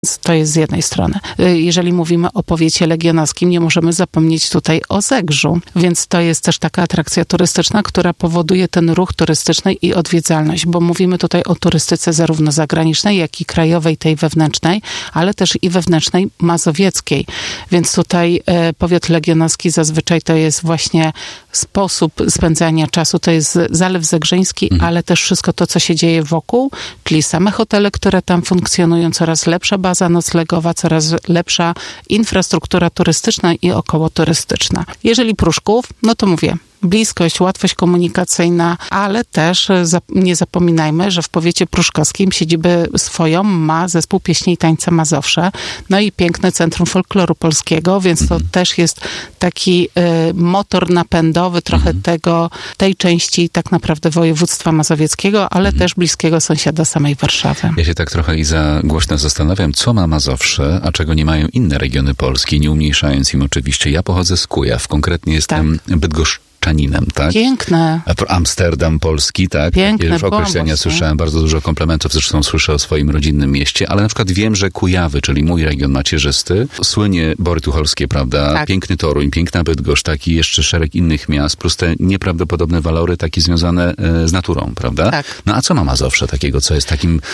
To jest z jednej strony. Jeżeli mówimy o powiecie legionowskim, nie możemy zapomnieć tutaj o Zegrzu, więc to jest też taka atrakcja turystyczna, która powoduje ten ruch turystyczny i odwiedzalność, bo mówimy tutaj o turystyce zarówno zagranicznej, jak i krajowej, tej wewnętrznej, ale też i wewnętrznej mazowieckiej. Więc tutaj powiat legionowski zazwyczaj to jest właśnie sposób spędzania czasu, to jest Zalew Zegrzyński, ale też wszystko to, co się dzieje wokół, czyli same hotele, które tam funkcjonują, coraz lepsza baza noclegowa, coraz lepsza infrastruktura turystyczna i okołoturystyczna. Jeżeli Pruszków, no to mówię, bliskość, łatwość komunikacyjna, ale też nie zapominajmy, że w powiecie pruszkowskim siedzibę swoją ma Zespół Pieśni i Tańca Mazowsze, no i piękne Centrum Folkloru Polskiego, więc to też jest taki motor napędowy trochę tej części tak naprawdę województwa mazowieckiego, ale też bliskiego sąsiada samej Warszawy. Ja się tak trochę i za głośno zastanawiam, co ma Mazowsze, a czego nie mają inne regiony Polski, nie umniejszając im oczywiście. Ja pochodzę z Kujaw, konkretnie jestem bydgoszczaninem, tak? Piękne. Amsterdam polski, tak? Piękne, Już określenia słyszałem, bardzo dużo komplementów, zresztą słyszę o swoim rodzinnym mieście, ale na przykład wiem, że Kujawy, czyli mój region macierzysty, słynie Bory Tucholskie, prawda? Tak. Piękny Toruń, piękna Bydgoszcz, taki jeszcze szereg innych miast, plus te nieprawdopodobne walory takie związane z naturą, prawda? Tak. No a co ma Mazowsze takiego, co jest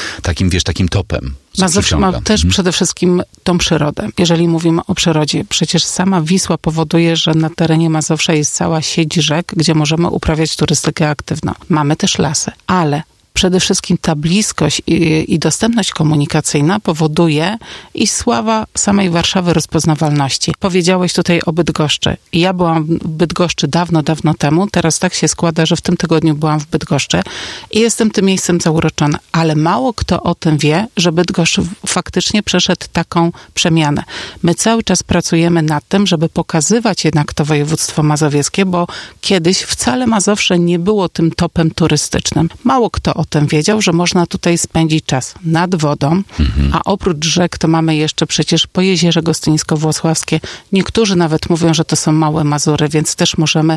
takim topem? Mazowsze ma też przede wszystkim tą przyrodę. Jeżeli mówimy o przyrodzie, przecież sama Wisła powoduje, że na terenie Mazowsza jest cała sieć rzek, gdzie możemy uprawiać turystykę aktywną. Mamy też lasy, ale przede wszystkim ta bliskość i dostępność komunikacyjna powoduje i sława samej Warszawy rozpoznawalności. Powiedziałeś tutaj o Bydgoszczy. Ja byłam w Bydgoszczy dawno temu. Teraz tak się składa, że w tym tygodniu byłam w Bydgoszczy i jestem tym miejscem zauroczona. Ale mało kto o tym wie, że Bydgoszcz faktycznie przeszedł taką przemianę. My cały czas pracujemy nad tym, żeby pokazywać jednak to województwo mazowieckie, bo kiedyś wcale Mazowsze nie było tym topem turystycznym. Mało kto o tym wiedział, że można tutaj spędzić czas nad wodą, a oprócz rzek to mamy jeszcze przecież Pojezierze Gostyńsko-Włocławskie. Niektórzy nawet mówią, że to są małe Mazury, więc też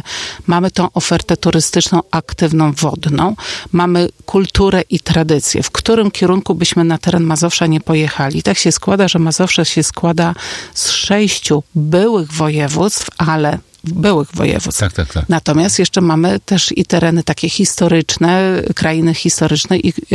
mamy tą ofertę turystyczną aktywną wodną. Mamy kulturę i tradycję. W którym kierunku byśmy na teren Mazowsza nie pojechali? Tak się składa, że Mazowsze się składa z 6 byłych województw, Tak. Natomiast jeszcze mamy też i tereny takie historyczne, krainy historyczne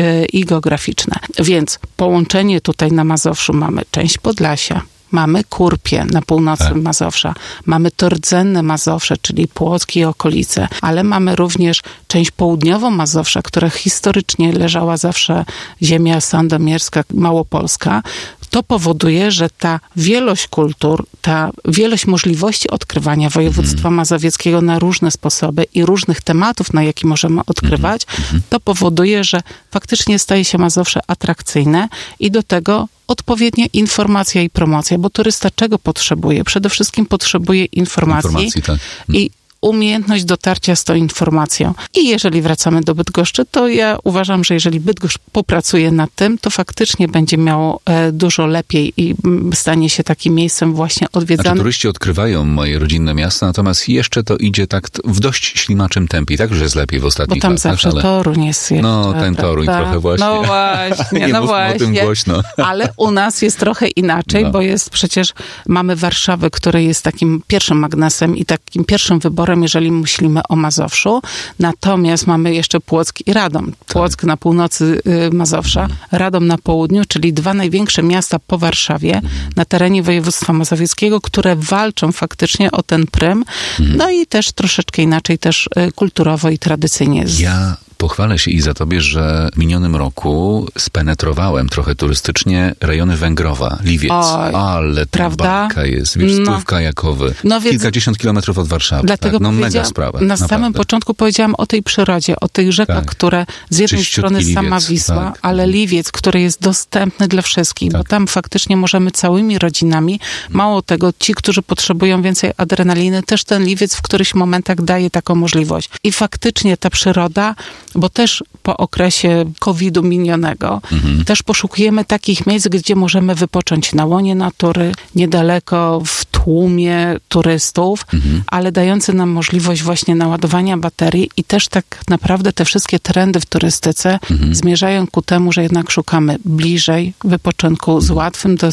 i geograficzne. Więc połączenie tutaj na Mazowszu mamy część Podlasia, mamy Kurpie na północy Mazowsza, mamy Tordzenne Mazowsze, czyli Płock i okolice, ale mamy również część południową Mazowsza, która historycznie leżała zawsze ziemia sandomierska, małopolska. To powoduje, że ta wielość kultur, ta wielość możliwości odkrywania województwa mazowieckiego na różne sposoby i różnych tematów, na jakie możemy odkrywać, to powoduje, że faktycznie staje się Mazowsze atrakcyjne i do tego odpowiednia informacja i promocja, bo turysta czego potrzebuje? Przede wszystkim potrzebuje informacji i umiejętność dotarcia z tą informacją. I jeżeli wracamy do Bydgoszczy, to ja uważam, że jeżeli Bydgoszcz popracuje nad tym, to faktycznie będzie miało dużo lepiej i stanie się takim miejscem właśnie odwiedzanym. Znaczy, turyści odkrywają moje rodzinne miasto, natomiast jeszcze to idzie tak w dość ślimaczym tempie. Tak, że jest lepiej w ostatnich latach. Bo tam zawsze Toruń jest jeszcze. No, ten Toruń trochę właśnie. No właśnie, Nie mówmy o tym głośno. Ale u nas jest trochę inaczej, bo jest przecież, mamy Warszawę, która jest takim pierwszym magnesem i takim pierwszym wyborem, jeżeli myślimy o Mazowszu. Natomiast mamy jeszcze Płock i Radom. Płock na północy Mazowsza, Radom na południu, czyli 2 największe miasta po Warszawie na terenie województwa mazowieckiego, które walczą faktycznie o ten prym. No i też troszeczkę inaczej też kulturowo i tradycyjnie. Ja pochwalę się, Iza, tobie, że w minionym roku spenetrowałem trochę turystycznie rejony Węgrowa, Liwiec. Ale ta bajka jest, wiesz, Stów Kajakowy. Kilkadziesiąt kilometrów od Warszawy. Dlatego mega sprawa. Na samym początku powiedziałam o tej przyrodzie, o tych rzekach, które z jednej strony sama Wisła, ale Liwiec, który jest dostępny dla wszystkich, bo tam faktycznie możemy całymi rodzinami, mało tego, ci, którzy potrzebują więcej adrenaliny, też ten Liwiec w którychś momentach daje taką możliwość. I faktycznie ta przyroda, bo też po okresie COVID-u minionego też poszukujemy takich miejsc, gdzie możemy wypocząć na łonie natury, niedaleko, w tłumie turystów, ale dający nam możliwość właśnie naładowania baterii i też tak naprawdę te wszystkie trendy w turystyce zmierzają ku temu, że jednak szukamy bliżej wypoczynku z łatwym